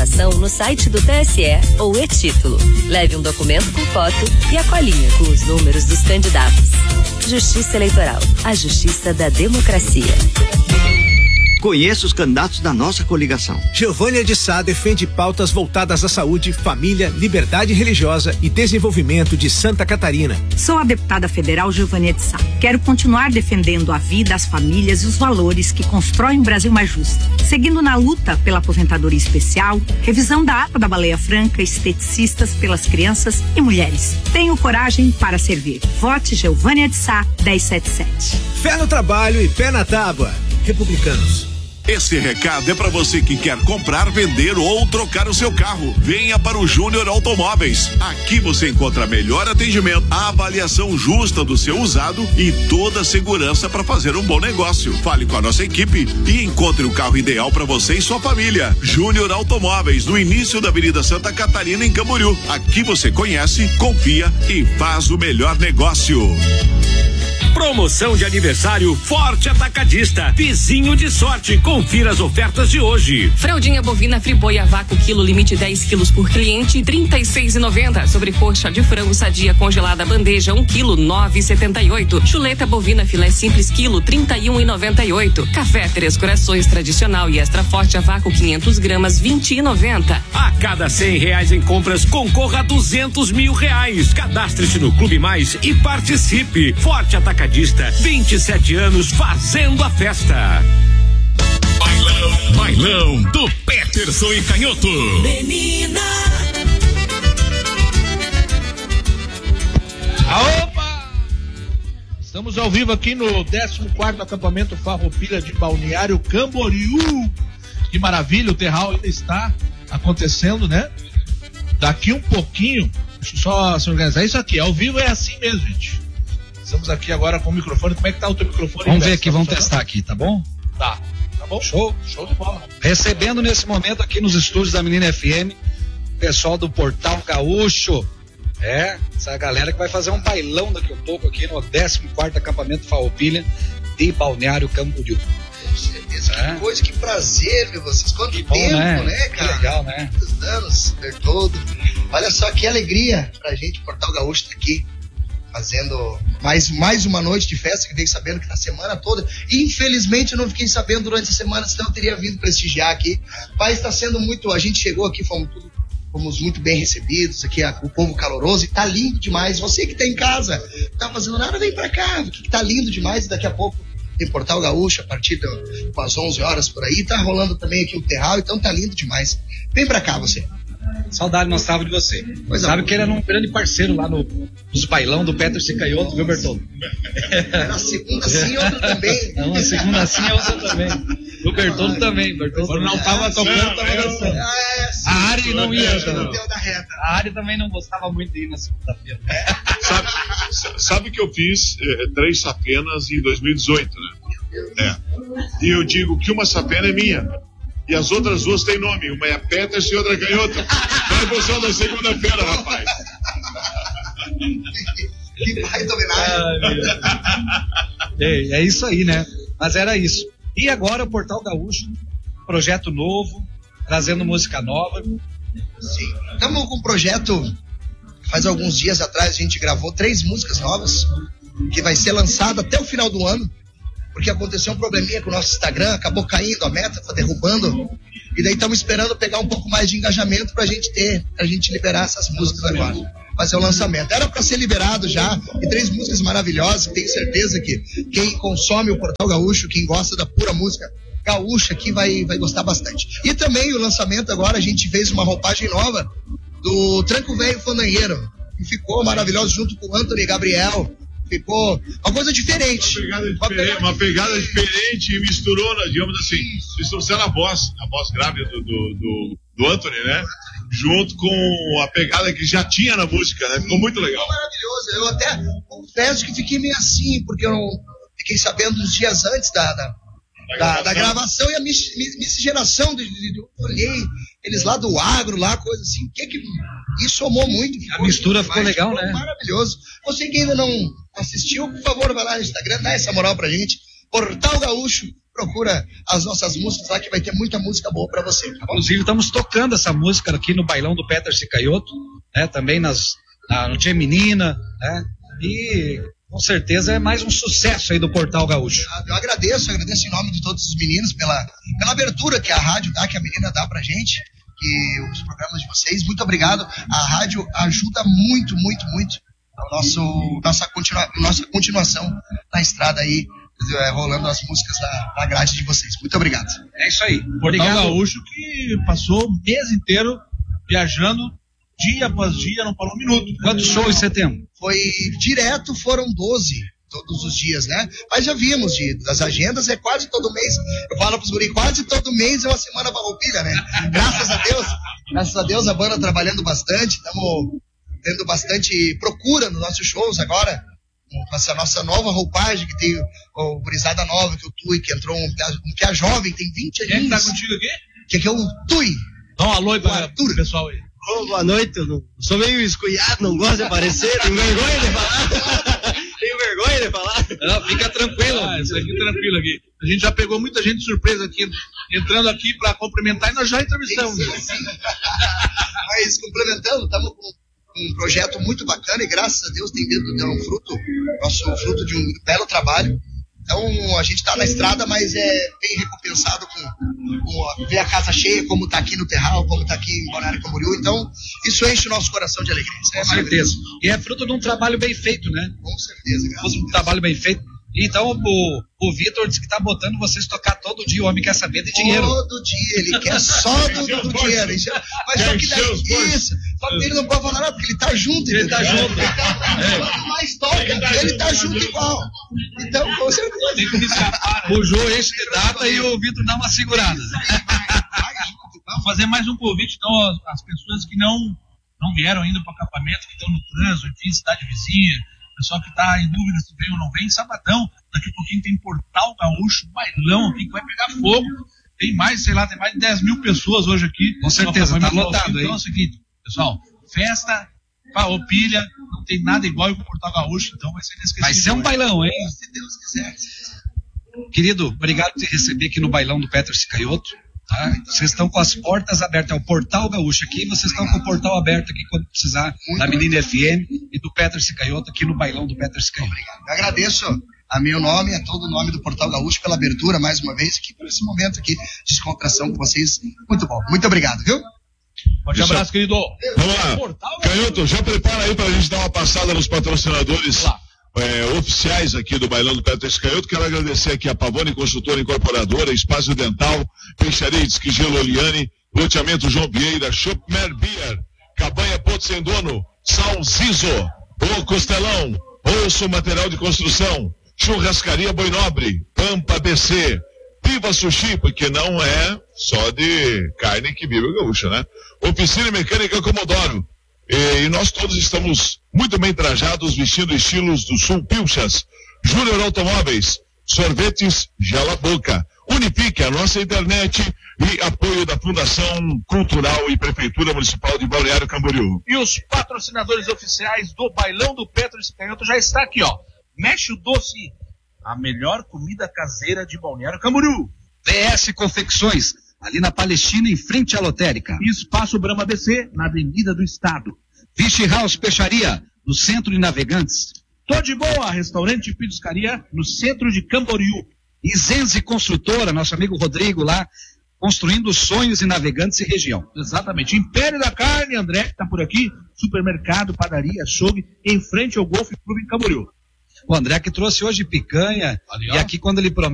informação no site do TSE ou e-título. Leve um documento com foto e a colinha com os números dos candidatos. Justiça Eleitoral, a justiça da democracia. Conheça os candidatos da nossa coligação. Giovânia de Sá defende pautas voltadas à saúde, família, liberdade religiosa e desenvolvimento de Santa Catarina. Sou a deputada federal Giovânia de Sá. Quero continuar defendendo a vida, as famílias e os valores que constroem um Brasil mais justo. Seguindo na luta pela aposentadoria especial, revisão da ata da baleia franca, esteticistas pelas crianças e mulheres. Tenho coragem para servir. Vote Giovânia de Sá, 1077. Fé no trabalho e pé na tábua. Republicanos. Esse recado é para você que quer comprar, vender ou trocar o seu carro. Venha para o Júnior Automóveis. Aqui você encontra melhor atendimento, a avaliação justa do seu usado e toda a segurança para fazer um bom negócio. Fale com a nossa equipe e encontre o carro ideal para você e sua família. Júnior Automóveis, no início da Avenida Santa Catarina, em Camboriú. Aqui você conhece, confia e faz o melhor negócio. Promoção de aniversário Forte Atacadista. Vizinho de sorte. Confira as ofertas de hoje. Fraldinha bovina Friboi a vácuo quilo, limite 10 quilos por cliente, 36,90. Sobrecoxa de frango sadia congelada bandeja 1 quilo, 9,78. Chuleta bovina filé simples quilo, 31,98. Café Três Corações tradicional e extra forte a vácuo 500 gramas, 20,90. A cada R$100 em compras concorra a R$200 mil. Cadastre-se no Clube Mais e participe. Forte Atacadista, 27 anos fazendo a festa. Bailão do Peterson e Canhoto. Menina. Opa! Estamos ao vivo aqui no 14º acampamento Farroupilha de Balneário Camboriú. Que maravilha, o terral ainda está acontecendo, né? Daqui um pouquinho, deixa eu só se organizar. Isso aqui, ao vivo é assim mesmo, gente. Estamos aqui agora com o microfone. Como é que tá o teu microfone? Vamos ver aqui, vamos testar aqui, tá bom? Tá bom? Show de bola. Recebendo nesse momento aqui nos estúdios da Menina FM, o pessoal do Portal Gaúcho. Essa galera que vai fazer um bailão daqui a pouco aqui no 14º acampamento Farroupilha de Balneário Camboriú. Com certeza, que coisa, que prazer ver vocês. Quanto tempo, né, cara? Que legal, né? Muitos anos, todo. Olha só que alegria pra gente, Portal Gaúcho tá aqui fazendo mais uma noite de festa, que veio sabendo que na semana toda, infelizmente eu não fiquei sabendo durante a semana, senão eu teria vindo prestigiar aqui, mas está sendo muito, a gente chegou aqui, fomos muito bem recebidos aqui, o povo caloroso, e tá lindo demais. Você que tá em casa, não tá fazendo nada, vem pra cá, que tá lindo demais, e daqui a pouco tem Portal Gaúcho, a partir das 11 horas por aí, tá rolando também aqui o terral, então tá lindo demais. Vem pra cá você. Saudade nós tava de você. Sabe que ele era um grande parceiro lá nos bailão do Peterson e Canhoto, viu, Bertoldo? Era a segunda sim, outra também. Não, a segunda sim, a outra também. O Bertoldo também. Quando não tava tocando, tava dançando. A Ari não ia. A Ari também não gostava muito de ir na segunda-feira. Sabe que eu fiz 3 sapenas em 2018, né? E eu digo que uma sapena é minha. E as outras 2 têm nome. Uma é Peterson e outra é Canhoto. Vai função da segunda-feira, rapaz. Que baita homenagem. É isso aí, né? Mas era isso. E agora o Portal Gaúcho, projeto novo, trazendo música nova. Sim. Estamos com um projeto. Faz alguns dias atrás a gente gravou 3 músicas novas, que vai ser lançada até o final do ano. Porque aconteceu um probleminha com o nosso Instagram, acabou caindo a meta, tá derrubando, e daí estamos esperando pegar um pouco mais de engajamento pra gente liberar essas músicas agora, fazer o lançamento. Era pra ser liberado já, e 3 músicas maravilhosas, tenho certeza que quem consome o Portal Gaúcho, quem gosta da pura música gaúcha aqui vai gostar bastante. E também o lançamento agora, a gente fez uma roupagem nova do Tranco Velho Fandangueiro, que ficou maravilhoso junto com o Anthony e Gabriel. Ficou uma coisa diferente. Uma pegada diferente e misturou, digamos assim, eles trouxeram a voz grave do Anthony, né? Junto com a pegada que já tinha na música, né? Ficou muito legal. Ficou maravilhoso. Eu até confesso que fiquei meio assim, porque eu não fiquei sabendo uns dias antes da gravação e a miscigenação eu olhei eles lá do agro, lá, coisa assim, isso somou muito. A mistura ficou legal, né? Maravilhoso. Você que ainda não assistiu, por favor, vai lá no Instagram, dá essa moral pra gente. Portal Gaúcho, procura as nossas músicas lá que vai ter muita música boa pra você. Tá bom? Inclusive estamos tocando essa música aqui no bailão do Peter Cicaioto, né? Também no Dia Menina, né? E com certeza é mais um sucesso aí do Portal Gaúcho. Eu agradeço em nome de todos os meninos pela abertura que a rádio dá, que a menina dá pra gente, e os programas de vocês. Muito obrigado. A rádio ajuda muito, muito, muito nossa continuação na estrada aí, rolando as músicas da grade de vocês. Muito obrigado. É isso aí. Portal Gaúcho que passou o mês inteiro viajando, dia após dia, não parou um minuto. Quantos shows em setembro? Foi direto, foram 12 todos os dias, né? Mas já vimos das agendas, é quase todo mês. Eu falo pros guri, quase todo mês é uma semana farroupilha, né? Graças a Deus a banda trabalhando bastante, estamos tendo bastante procura nos nossos shows agora, com essa nossa nova roupagem, que tem o gurizada nova, que é o Tui, que entrou um piá jovem, tem 20 anos. Quem é que tá contigo aqui? Que é o Tui. Dá um alô aí para o pessoal aí. Boa noite, eu sou meio esculhado, não gosto de aparecer, tenho vergonha de falar. Não, fica tranquilo. Isso aqui tranquilo aqui. A gente já pegou muita gente de surpresa aqui, entrando aqui para cumprimentar e nós já entrevistamos. Sim. Mas complementando, estamos com um projeto muito bacana e graças a Deus tem vindo dar um fruto de um belo trabalho. Então a gente está na estrada, mas é bem recompensado com ver a casa cheia, como está aqui no Terral, como está aqui em Balneário Camboriú. Então isso enche o nosso coração de alegria. Com certeza. E é fruto de um trabalho bem feito, né? Com certeza, graças a Deus. Um trabalho bem feito. Então o Vitor disse que está botando vocês tocar todo dia. O homem quer saber de dinheiro. Todo dia, ele quer só do dinheiro. Mas só que isso. Só que ele não pode falar nada, porque ele tá junto. Ele tá junto. Quanto mais toca, ele tá junto igual. Então, com certeza. Tem que me escapar. O Jô enche de data e o Vitor dá uma segurada. Vou fazer mais um convite, então, às pessoas que não vieram ainda para o acampamento, que estão no trânsito, enfim, cidade vizinha. Pessoal que está em dúvida se vem ou não vem, sabadão, daqui a pouquinho tem Portal Gaúcho, bailão aqui que vai pegar fogo. Tem mais, tem mais de 10 mil pessoas hoje aqui. Com certeza, tá lotado aí. Então é o seguinte, pessoal, festa, farroupilha, não tem nada igual com o Portal Gaúcho, então vai ser inesquecível. Vai ser um bailão, hein? Se Deus quiser. Querido, obrigado por te receber aqui no bailão do Peter Cicaioto. Tá? Vocês estão com as portas abertas, é o Portal Gaúcho aqui, vocês estão com o portal aberto aqui quando precisar da Menina FM e do Peter Cicaioto aqui no bailão do Peter Cicaioto. Obrigado. Eu agradeço a meu nome, a todo o nome do Portal Gaúcho pela abertura mais uma vez aqui por esse momento aqui de descontração com vocês. Muito bom. Muito obrigado, viu? Forte abraço, querido. Vamos lá. Canhoto, já prepara aí pra gente dar uma passada nos patrocinadores oficiais aqui do Bailão do Peter Cicaioto. Quero agradecer aqui a Pavone Construtora Incorporadora, Espaço Dental, Peixaria de Esquigelo Oliane, Loteamento João Vieira, Shopmer Beer, Cabanha Porto Sem Dono, Sal Zizo, O Costelão, Osso Material de Construção, Churrascaria Boi Nobre, Pampa BC, Viva Sushi, porque não é só de carne que vive o gaúcho, né? Oficina Mecânica Comodoro. E nós todos estamos muito bem trajados, vestindo estilos do Sul Pilchas, Júnior Automóveis, Sorvetes Gela Boca, Unifique, a nossa internet e apoio da Fundação Cultural e Prefeitura Municipal de Balneário Camboriú. E os patrocinadores oficiais do Bailão do Peter Cicaioto já está aqui, ó. Mexe o Doce, a melhor comida caseira de Balneário Camboriú. DS Confecções, ali na Palestina, em frente à lotérica. Espaço Brahma BC, na Avenida do Estado. Fish House Peixaria, no centro de Navegantes. Tô de boa, restaurante e petiscaria, no centro de Camboriú. E Zenzi Construtora, nosso amigo Rodrigo lá, construindo sonhos em Navegantes e região. Exatamente. Império da Carne, André, que tá por aqui. Supermercado, padaria, açougue, em frente ao Golf Clube em Camboriú. O André que trouxe hoje picanha, e aqui quando ele promete